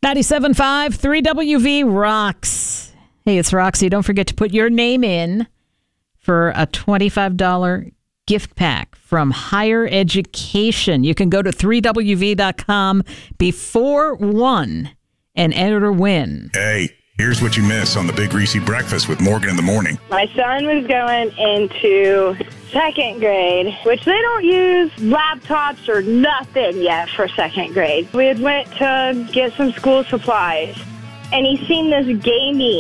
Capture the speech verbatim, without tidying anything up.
ninety-seven point five, three W V rocks. Hey, it's Roxy. Don't forget to put your name in for a twenty-five dollars gift pack from Higher Education. You can go to three W V dot com before one and enter to win. Hey, here's what you miss on the Big Greasy Breakfast with Morgan in the morning. My son was going into second grade, which they don't use laptops or nothing yet for second grade. We had went to get some school supplies, and he seen this gaming